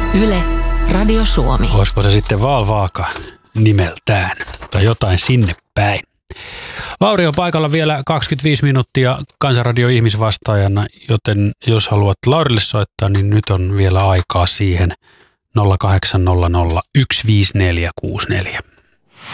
Yle, Radio Suomi. Olisiko se sitten Valvaaka nimeltään tai jotain sinne päin. Lauri on paikalla vielä 25 minuuttia Kansanradio ihmisvastaajana, joten jos haluat Laurille soittaa, niin nyt on vielä aikaa siihen 0800 15464.